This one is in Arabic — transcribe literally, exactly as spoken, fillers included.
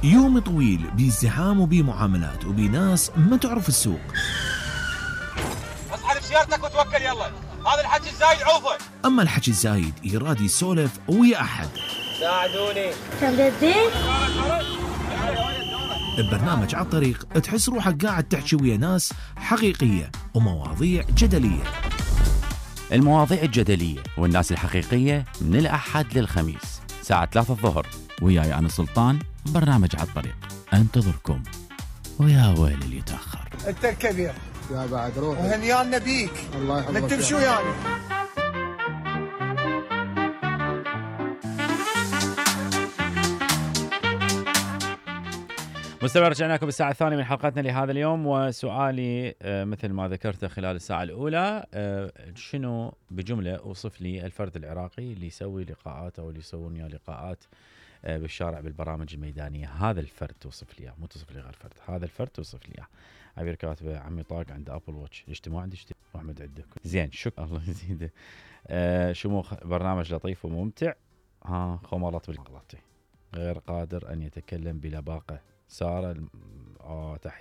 يوم طويل بازدحام وبمعاملات وبناس ما تعرف السوق. اسحب سيارتك وتوكل يلا، هذا الحكي الزايد عوفه. أما الحكي الزايد يراد يسولف ويا أحد. ساعدوني. كم الزيت؟ ببرنامج على الطريق تحس روحك قاعد تحكي ويا ناس حقيقية ومواضيع جدلية. المواضيع الجدلية والناس الحقيقية من الأحد للخميس ساعة ثلاثة الظهر، وياي أنا سلطان. برنامج على الطريق انتظركم، ويا ويل اللي يتأخر. انت الكبير يا بعد روح وهنيانا بيك. الله يحفظك. ما تمشوا يعني. مستمر، رجعنا لكم بالساعة الثانية من حلقتنا لهذا اليوم، وسؤالي مثل ما ذكرته خلال الساعة الأولى، شنو بجملة أوصف لي الفرد العراقي اللي يسوي لقاءات أو اللي يسوون يا لقاءات بالشارع بالبرامج الميدانية. هذا الفرد توصف لي، مو توصف لي غير فرد، هذا الفرد توصف لي. عبير كاتبه عمي طاق عند أبل واتش، ليش ما عندي اشتري واحمد عندك. زين، شكرا الله يزيده. أه شو برنامج لطيف وممتع. ها خمرت بالغلطي، غير قادر أن يتكلم بلباقة. سارة آه تحية